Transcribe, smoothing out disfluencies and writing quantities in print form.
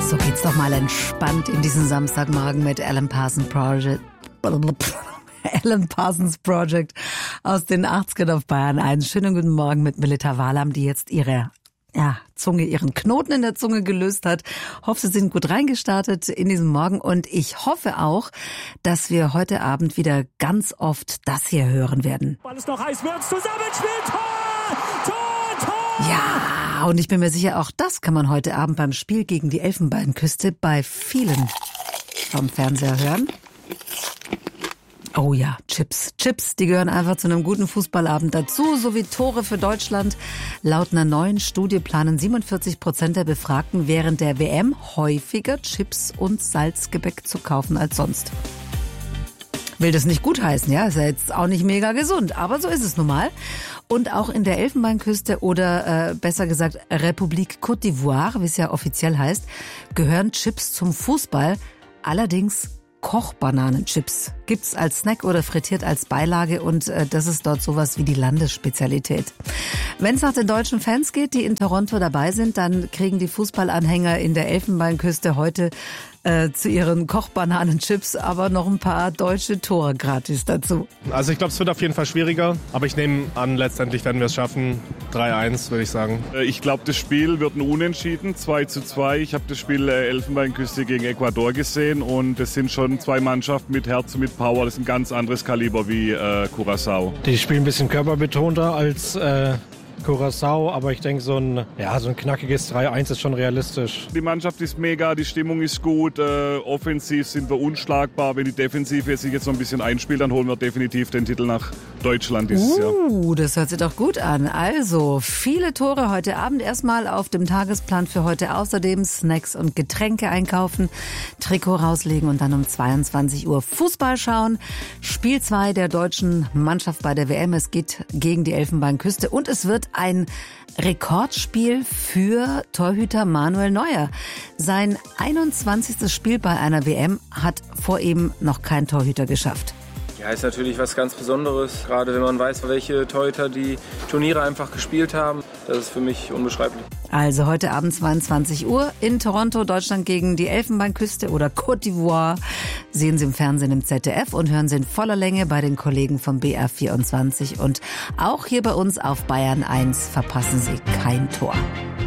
So geht's doch mal entspannt in diesen Samstagmorgen mit Alan Parsons Project aus den 80ern auf Bayern 1. Schönen guten Morgen mit Melita Walam, die jetzt ihren Knoten in der Zunge gelöst hat. Hoffe, Sie sind gut reingestartet in diesen Morgen und ich hoffe auch, dass wir heute Abend wieder ganz oft das hier hören werden. Weil es noch heiß wird, Zusammenspiel, Tor, Tor, Tor! Ja, und ich bin mir sicher, auch das kann man heute Abend beim Spiel gegen die Elfenbeinküste bei vielen vom Fernseher hören. Oh ja, Chips, die gehören einfach zu einem guten Fußballabend dazu, sowie Tore für Deutschland. Laut einer neuen Studie planen 47% der Befragten während der WM häufiger Chips und Salzgebäck zu kaufen als sonst. Will das nicht gutheißen, ja, ist ja jetzt auch nicht mega gesund, aber so ist es nun mal. Und auch in der Elfenbeinküste oder besser gesagt Republik Côte d'Ivoire, wie es ja offiziell heißt, gehören Chips zum Fußball, allerdings Kochbananenchips gibt's als Snack oder frittiert als Beilage und das ist dort sowas wie die Landesspezialität. Wenn es nach den deutschen Fans geht, die in Toronto dabei sind, dann kriegen die Fußballanhänger in der Elfenbeinküste heute zu ihren Kochbananenchips aber noch ein paar deutsche Tore gratis dazu. Also ich glaube, es wird auf jeden Fall schwieriger, aber ich nehme an, letztendlich werden wir es schaffen. 3-1, würde ich sagen. Ich glaube, das Spiel wird ein Unentschieden, 2:2. Ich habe das Spiel Elfenbeinküste gegen Ecuador gesehen und es sind schon zwei Mannschaften mit Herz und mit Power. Das ist ein ganz anderes Kaliber wie Curaçao. Die spielen ein bisschen körperbetonter als Curaçao, aber ich denke, so ein knackiges 3-1 ist schon realistisch. Die Mannschaft ist mega, die Stimmung ist gut, offensiv sind wir unschlagbar. Wenn die Defensive sich jetzt noch ein bisschen einspielt, dann holen wir definitiv den Titel nach Deutschland dieses Jahr. Das hört sich doch gut an. Also, viele Tore heute Abend erstmal auf dem Tagesplan für heute. Außerdem Snacks und Getränke einkaufen, Trikot rauslegen und dann um 22 Uhr Fußball schauen. Spiel 2 der deutschen Mannschaft bei der WM. Es geht gegen die Elfenbeinküste und es wird ein Rekordspiel für Torhüter Manuel Neuer. Sein 21. Spiel bei einer WM hat vor ihm noch kein Torhüter geschafft. Ja, ist natürlich was ganz Besonderes, gerade wenn man weiß, welche Torhüter die Turniere einfach gespielt haben. Das ist für mich unbeschreiblich. Also heute Abend 22 Uhr in Toronto, Deutschland gegen die Elfenbeinküste oder Côte d'Ivoire. Sehen Sie im Fernsehen im ZDF und hören Sie in voller Länge bei den Kollegen vom BR24. Und auch hier bei uns auf Bayern 1 verpassen Sie kein Tor.